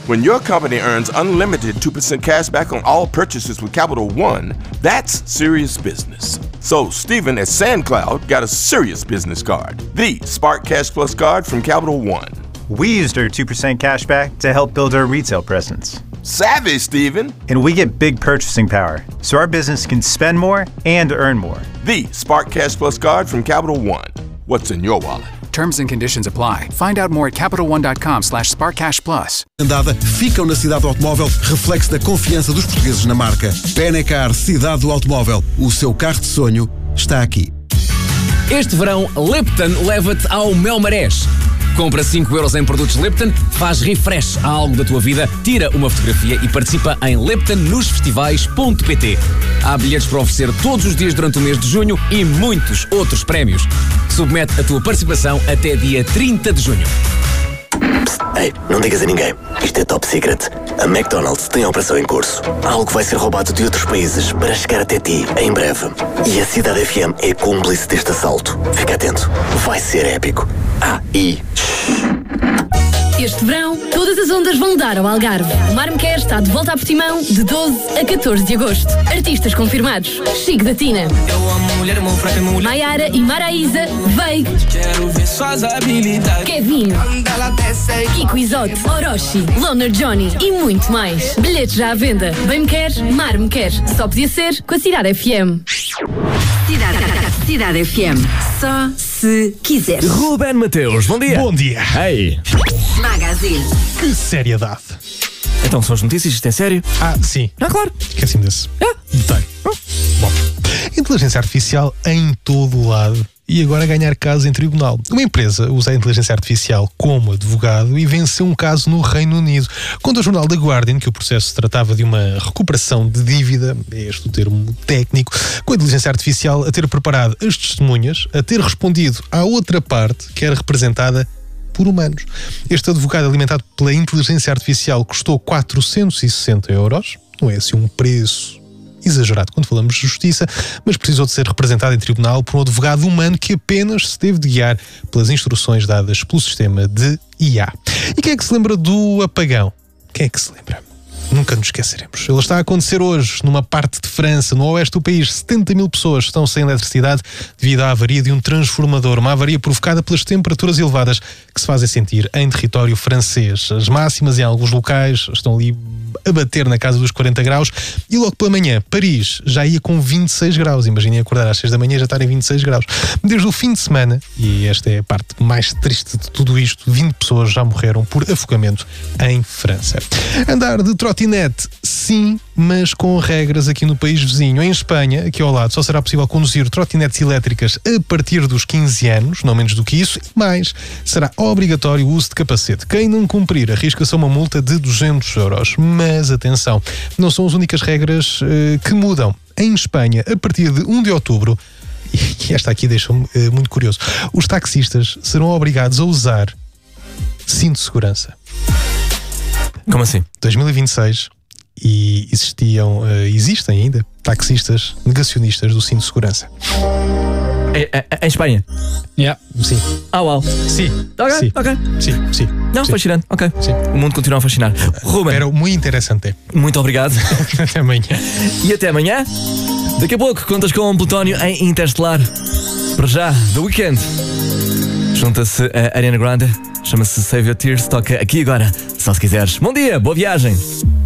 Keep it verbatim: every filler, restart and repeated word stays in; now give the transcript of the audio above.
When your company earns unlimited two percent cash back on all purchases with Capital One, that's serious business. So Stephen at SandCloud got a serious business card, the Spark Cash Plus card from Capital One. We used our two percent cash back to help build our retail presence. Savvy, Stephen. And we get big purchasing power, so our business can spend more and earn more. The Spark Cash Plus card from Capital One. What's in your wallet? Terms and conditions apply. Find out more at capital one dot com slash spark cash plus. Andada ficam na cidade do automóvel, reflexo da confiança dos portugueses na marca. Benecar, cidade do automóvel. O seu carro de sonho está aqui. Este verão, Lipton leva-te ao Melmarés. Compra cinco euros em produtos Lipton, faz refresh a algo da tua vida, tira uma fotografia e participa em lipton nos festivais ponto pt. Há bilhetes para oferecer todos os dias durante o mês de junho e muitos outros prémios. Submete a tua participação até dia trinta de junho. Psst, ei, não digas a ninguém. Isto é top secret. A McDonald's tem a operação em curso. Algo vai ser roubado de outros países para chegar até ti em breve. E a Cidade F M é cúmplice deste assalto. Fica atento. Vai ser épico. Ah, e... Este verão, todas as ondas vão dar ao Algarve. O Mar Me Quer está de volta a Portimão de doze a catorze de agosto. Artistas confirmados: Chico da Tina, Maiara e Maraísa, Veig, Kevinho, Kiko Isote, Orochi, Loner Johnny e muito mais. Bilhetes já à venda. Bem Me Quer, Mar Me Quer. Só podia ser com a Cidade F M. Cidade, Cidade F M. Só se quiser. Ruben Mateus, bom dia. Bom dia. Ei. Magazine. Que seriedade. Então são as notícias, isto é sério? Ah, sim. Ah, claro. Esqueci-me desse. Ah. Detalhe. Oh. Bom, inteligência artificial em todo o lado e agora a ganhar casos em tribunal. Uma empresa usa a inteligência artificial como advogado e venceu um caso no Reino Unido. Conta o jornal The Guardian que o processo se tratava de uma recuperação de dívida, é este o termo técnico, com a inteligência artificial a ter preparado as testemunhas, a ter respondido à outra parte que era representada por humanos. Este advogado alimentado pela inteligência artificial custou quatrocentos e sessenta euros, não é assim um preço exagerado quando falamos de justiça, mas precisou de ser representado em tribunal por um advogado humano que apenas se teve de guiar pelas instruções dadas pelo sistema de I A. E quem é que se lembra do apagão? Quem é que se lembra? Nunca nos esqueceremos. Ele está a acontecer hoje numa parte de França, no oeste do país. setenta mil pessoas estão sem eletricidade devido à avaria de um transformador. Uma avaria provocada pelas temperaturas elevadas que se fazem sentir em território francês. As máximas em alguns locais estão ali a bater na casa dos quarenta graus e logo pela manhã Paris já ia com vinte e seis graus. Imaginem acordar às seis da manhã e já estar em vinte e seis graus. Desde o fim de semana, e esta é a parte mais triste de tudo isto, vinte pessoas já morreram por afogamento em França. Andar de trotinete, sim, mas com regras aqui no país vizinho. Em Espanha, aqui ao lado, só será possível conduzir trotinetes elétricas a partir dos quinze anos, não menos do que isso, e mais, será obrigatório o uso de capacete. Quem não cumprir arrisca-se a uma multa de duzentos euros. Mas atenção, não são as únicas regras uh, que mudam. Em Espanha, a partir de um de outubro, e esta aqui deixa-me uh, muito curioso, os taxistas serão obrigados a usar cinto de segurança. Como assim? dois mil e vinte e seis e existiam, uh, existem ainda, taxistas negacionistas do cinto de segurança. Em Espanha? Yeah. Sim. Ah, uau. Sim. Ok, sim. ok. Sim, sim. Não, sim. fascinante. Ok. Sim. O mundo continua a fascinar. Ruben. Era muito interessante. Muito obrigado. Até amanhã. E até amanhã. Daqui a pouco contas com Plutónio em Interstellar. Para já, The Weeknd. Junta-se a Ariana Grande. Chama-se Save Your Tears. Toca aqui agora, só se quiseres. Bom dia, boa viagem.